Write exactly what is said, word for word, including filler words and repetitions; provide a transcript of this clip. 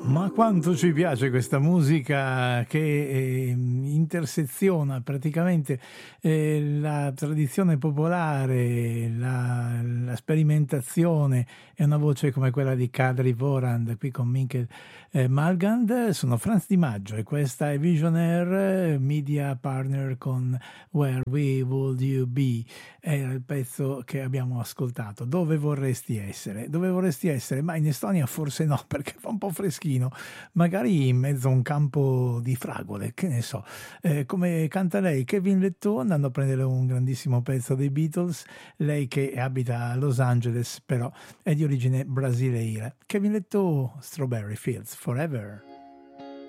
Ma quanto ci piace questa musica che eh, interseziona praticamente eh, la tradizione popolare, la, la sperimentazione e una voce come quella di Kadri Vorand qui con Mikkel eh, Malgand. Sono Franz Di Maggio e questa è Visionaire, media partner con Where We Would You Be. Era il pezzo che abbiamo ascoltato. Dove vorresti essere? Dove vorresti essere? Ma in Estonia forse no, perché fa un po' freschino. Magari in mezzo a un campo di fragole, che ne so. Eh, come canta lei, Kevin Letto, andando a prendere un grandissimo pezzo dei Beatles. Lei che abita a Los Angeles, però è di origine brasileira. Kevin Letto, Strawberry Fields Forever.